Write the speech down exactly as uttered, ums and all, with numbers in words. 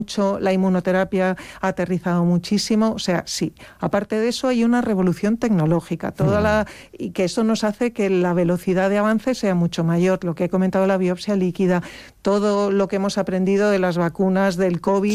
mucho, la inmunoterapia ha aterrizado muchísimo, o sea, sí. Aparte de eso hay una revolución tecnológica, toda mm. la y que eso nos hace que la velocidad de avance sea mucho mayor. Lo que he comentado, la biopsia líquida, todo lo que hemos aprendido de las vacunas del COVID.